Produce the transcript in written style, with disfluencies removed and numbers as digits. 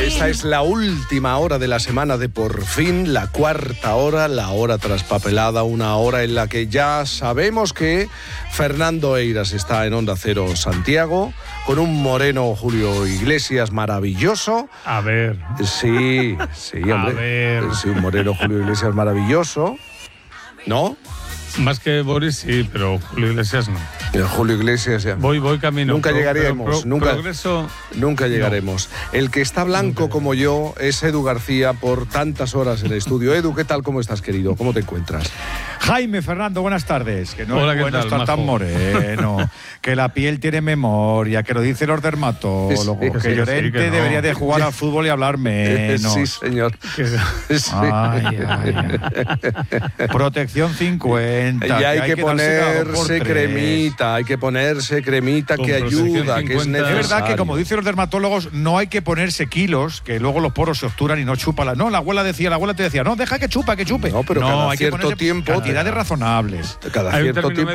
Esta es la última hora de la semana de Por Fin, la cuarta hora, la hora traspapelada, una hora en la que ya sabemos que Fernando Eiras está en Onda Cero Santiago, con un moreno Julio Iglesias maravilloso. A ver. Sí, hombre. A ver. Sí, un moreno Julio Iglesias maravilloso. ¿No? Más que Boris, sí, pero Julio Iglesias no. Julio Iglesias ya. Voy camino. Nunca llegaremos, nunca llegaremos. No. El que está blanco como yo es Edu García por tantas horas en el estudio. Edu, ¿qué tal? ¿Cómo estás, querido? ¿Cómo te encuentras? Jaime, Fernando, buenas tardes. Que no Hola, es bueno ¿qué tal, estar tan majo? moreno, que la piel tiene memoria, que lo dicen los dermatólogos, Sí, que sí, Llorente que no. debería de jugar al fútbol y hablar menos. Sí, señor. Sí. Ay. Protección 50. Y hay que darse cada 2 por ponerse 3. cremita, hay que ponerse cremita Con que protección ayuda, que es 50. necesario. Es verdad que, como dicen los dermatólogos, no hay que ponerse kilos, que luego los poros se obturan y no chupa la. No, la abuela te decía, no, deja que chupe. No, pero cada hay que cierto ponerse tiempo- cantidades razonables. Cada Hay un cierto término tiempo